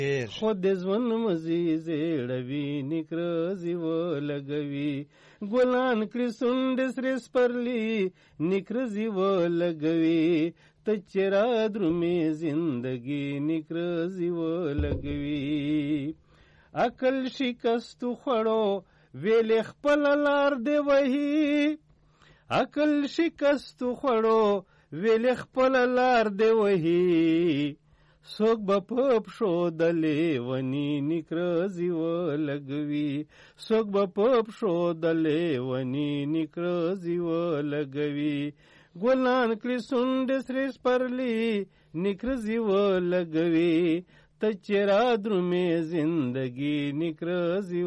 خود ځوان مزي زړوي نکرزي ولګوي ګلان کړي سوند سر سپرلی نکرزي ولګوي ته چرا درمي زندگی نکرزي ولګوي عقل شکست خړو ویل خپل لار دی وਹੀ عقل شکست خړو ویل خپل لار دی وਹੀ سوک بپپ شو دلې ونی نکرزي ولګوي سوک بپپ شو دلې ونی نکرزي ولګوي ګلان کړي سوند سر سپرلی نکرزي ولګوي ته چرا درمه زندگی نکرزي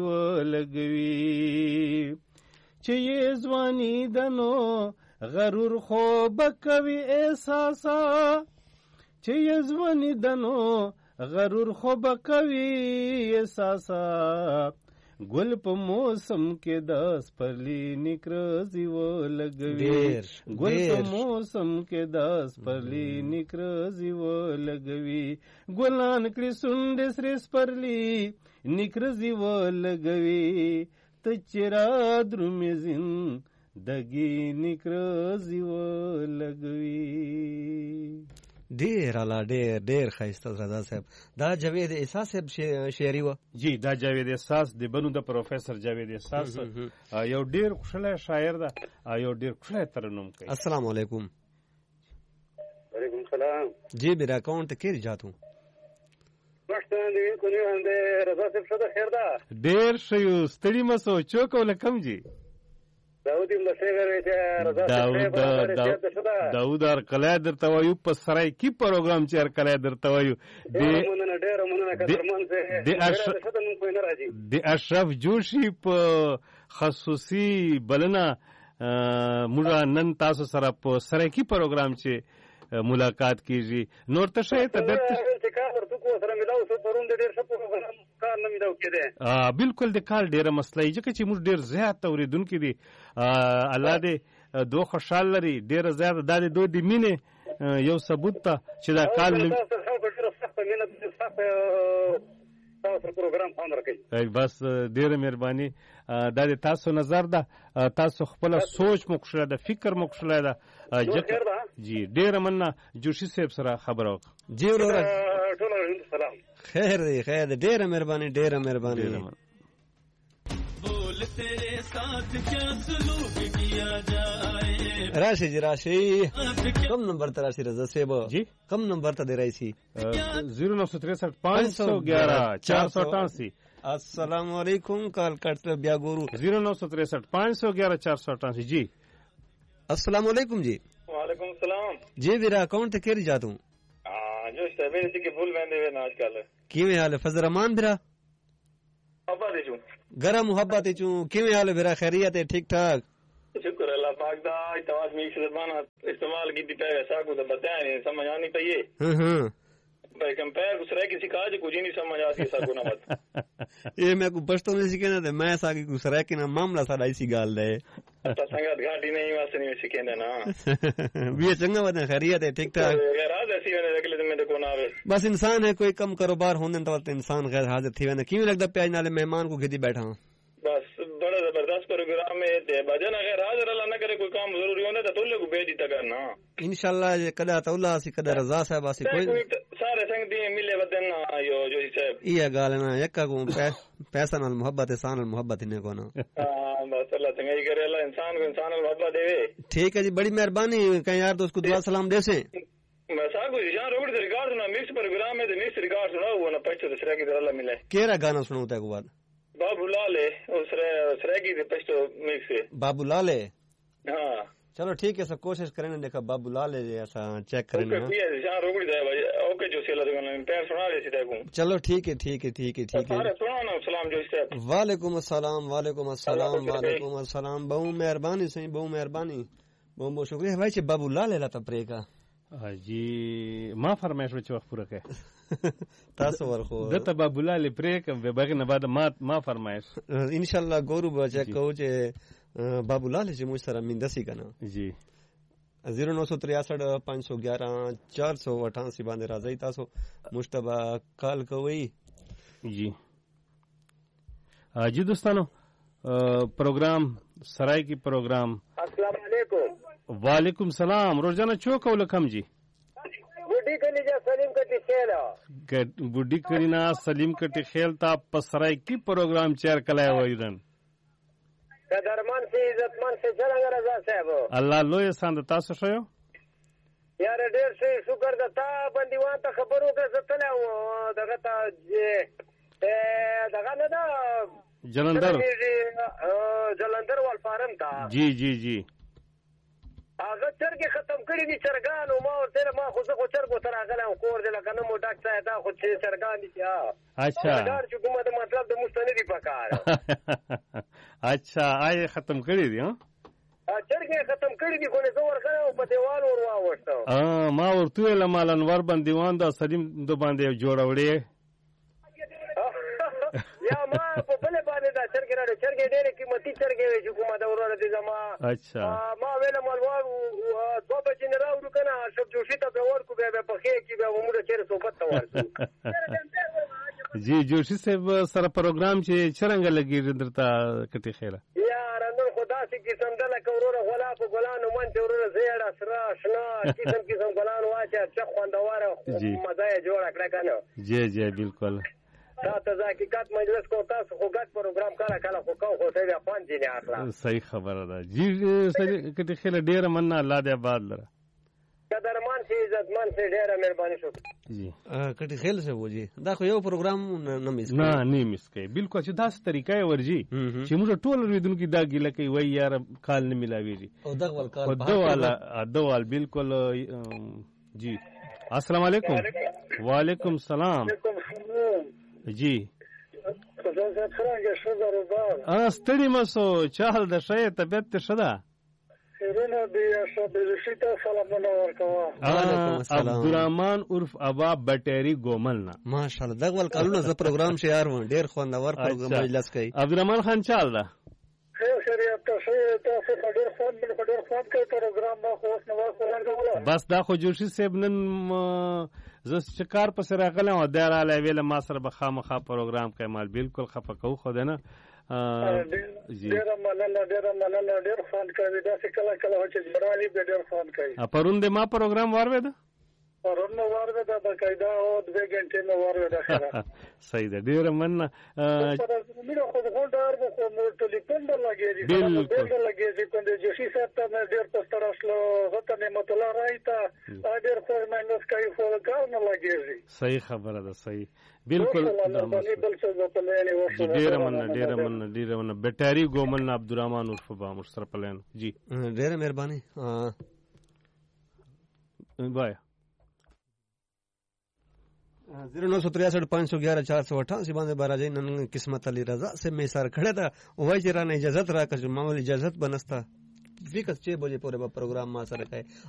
ولګوي چې ځواني دنو غرور خو بکوي احساسا چې ځواني دنو غرور خو بکوي احساسا ګل په موسم کې داس پرلی نکرزي ولګوي ګل په موسم کې داس پرلی نکرزي ولګوي ګلان کړي سوند سر سپرلی نکرزي ولګوي ته چرا درمه زندگی نکرزي ولګوي ډیر اعلی ډیر ښایسته رضا صاحب دا جاوید احساس صاحب شعري و جی دا جاوید احساس د بنو د پروفیسور جاوید احساس یو ډیر خوشاله شاعر ده یو ډیر خوشاله ترنم کوي السلام علیکم وعلیکم السلام جی میرا اکاؤنٹ کیر جاتوں پښتون دی کو نه اند رضا صاحب څه خیر ده ډیر شیو ستړي مسو چوک ولکم جی داود داود ارکلای درته وایو په سرای کی پروګرام چې ارکلای درته وایو د اشرف جوشي په خصوصي بلنه موږ نن تاسو سره په سرای کی پروګرام چې ملاقات کیږي نور ته شي ته بالکل د کال ډیره مسله یې چې موږ ډیر زیات اوریدونکو دي الله دې دوه خوشحال لري ډیره زیات د دوه د مینې یو ثبوت ته چې دا کال بس ډیره مهرباني دا د تاسو نظر ده تاسو خپل سوچ مو خوشاله ده فکر مو خوشاله ده جی ډیره مننه جوشي صاحب سره خبرو جی ورور خیر دی خیر دی ډیره مهرباني بول تیرے ساتھ کیا سلوک کیا جائے راشی جی راشی کم نمبر تا راشی رضا صاحب جی کم نمبر تا دے رہی سی 0963-511-488 السلام علیکم کال کٹ بیا گورو 0963-511-488 جی السلام علیکم جی وعلیکم السلام جی میرا اکاؤنٹ کیر جاتوں جو سبھی کے بھول بندے ہوئے آج کل کیویں حال ہے فضل رحمان بھرا ابا دے چوں گرا محبت چوں کیویں حال ہے بھرا خیریت ہے ٹھیک ٹھاک شکر اللہ پاک دا تواز میں زبانہ استعمال کی دی پے ایسا کو بتایا نہیں سمجھ آنی پئی ہاں بھائی کمپیئر کچھ رہ کسی کاج کچھ نہیں سمجھ آتی سا کو نہ مت یہ میں کو پشتو نہیں سکھنا تے میں سا کی کچھ رہ کے نا معاملہ ساڈا اسی گال دے تا سنگت گھاٹی نہیں واسطے نہیں سکھنا نا بھی چنگا ودا خیریت ہے ٹھیک ٹھاک غیر حاضر ایسی ونے اگلے دن میں کو نہ آوے بس انسان ہے کوئی کم کاروبار ہوندے تو انسان غیر حاضر تھی ونے کیویں لگدا پیاج نالے مہمان کو گھدی بیٹھا بس بڑا زبردست پروگرام ہے تے بجن غیر حاضر اللہ نہ کرے کوئی کام ضروری ہونے تو تولے کو بھیج دیتا کرنا انشاءاللہ کدا تولا سی کدا رضا صاحب اسی کوئی سارے سنگ دی ملے ودن یو جو صاحب یہ گال نا یکا کو پیسہ نال محبت انسان نال محبت نے کو نا بس اللہ چنگائی کرے اللہ انسان کو انسان نال محبت دے ٹھیک ہے جی بڑی مہربانی کہ یار دوست کو دعا سلام دے سے میں سا کو جان روڑ دے ریکارڈ سنا مکس پروگرام ہے تے مکس ریکارڈ سنا وہ نہ پچھے دوسرے کی طرح اللہ ملے کیڑا گانا سناوتا ہے کو بعد بابو لال ہے اس سرے کی پچھے مکس ہے بابو لال ہے ہاں چلو ٹھیک ہے سب کوشش کریں گے دیکھا بابو لال ہے ایسا چیک کریں گے جان روڑ دے بھائی اوکے جو سیلا دکان پیر سنا لے سیدھا کو چلو ٹھیک ہے سارے سنا نا سلام جو صاحب وعلیکم السلام بہو مہربانی سہی بہو مہربانی بہت شکریہ بھائی بابو لال ہے لاتا پرے کا جی ما فرمایش وچ وخت پوره کړه تاسو ورخو دته بابو لال پرې کوم به بغنه بعد ما فرمایش ان شاء الله ګورو بچا کو چې بابو لال چې مو سره میندسي کنه جی 0963-511-488 باندې راځي تاسو مشتبه کال کوي जी जी दोस्तों प्रोग्राम सराय की प्रोग्राम अस्सलाम वालेकुम। वालेकुम सलाम रोजाना चौक लखम जी बुढ़ी कलीजा सलीम कटी खेल बुढ़ी करीना सलीम कटी खेल ता पसराय की प्रोग्राम चेयर कलाय वइरन कदरमन से इज्जतमन से चलंग रजा साहब अल्लाह लो एहसान तासो शयो यार ډېر شي شکر د تا باندې وانه خبرو کې ستله دغه ته دغه نه دا جلندر وال فارم تا جی جی جی هغه چرګ ختم کړی دي چرګانو ما ورته ما خو زه خو چرګو تر هغه کور دې لکه نو مو ډاکټر دا خو چرګان دي اچھا دا چې کومه د مطلب د مستند پکار اچھا آی ختم کړی دي ها چرګې ختم کړی دي خو نه زور کړو په دیوال ور واوښتو ما ورته لمال انور باندې وان دا سلیم د باندې جوړوړې یا ما په بل باندې دا چرګې راځي چرګې ډېرې قیمتي چرګې وي چې کومه دا ورونه دي زما اچھا ما ویل مالوار دوه بچی نه راوړو کنه شپ جوشي ته به ورکو به په خې کې به موږ چیرې صحبت ته ورسو جی جوشي صاحب سره پروګرام چې چرنګ لګي درته کټي خیره یار نن خدا سي قسم دله کوروره غلا په ګلانو من ته ورونه زیړه سره آشنا قسم قسم ګلان واچه چې خوندواره مزه جوړ کړه کنه جی جی بالکل تاسو حقیقت مجلس کو تاسو خو ګټ پروګرام کله کله خو کو خو ته خوان دي نه اخلا صحیح خبره ده جی کټي خیره ډیر مننه الله دې آباد لره قدرمان سي عزتمن سي ډیره مهرباني شو جی کټي خیل سے و جی دا خو یو پروګرام نه مس نه مس کوي بالکل چې داس طریقې ورجی چې موږ ټول ریدونکو دا ګیله کوي وای یار کال نه ملاويږي او دغه کال دوال بالکل جی السلام علیکم وعلیکم السلام جی ستړي مسو چال د شې طبيعت ته شدا عبدالرحمن عرف ابا بټيري ګوملنا ماشاءالله دغه ول کلونه ز پروګرام شیار و ډیر خوندور پروګرام مجلس کوي عبدالرحمن خان چال دا خیریت تاسو ډیر خوند کوي پروګرام ما خو نو بس دا خو جوشي صاحب نن ز شکار په سره غلم او دراله ویله ما سره بخامخه پروګرام کوي مال بالکل خفقو خو دنه ډیر مننه ډیر خوند کوي دا څه کله چې جوړالي به ډیر خوند کوي پرونده ما پروګرام وروید پرونه وروید دا بقایده او 2 غنټه نو وروید صحیح ده ډیر مننه مینه خو غونډار خو مو ټلیفون لګیږي لګیږي کوم چې شي سات نه ډیر پستراشلو غته نعمت الله رايته ډیر خو مینه کوي خو کار نه لګیږي صحیح خبره ده صحیح بالکل ډیر مننه بټاری ګومن عبدالرحمن عرف با مشتر پلان جی ډیر مهرباني بای 0963511488 باندې بارځي نن قسمت علي رضا سے می سر کړه دا وای چې را نه اجازه را کړ ما ول اجازه بنستا فکر 6 بجے پورے پروگرام ما سره کوي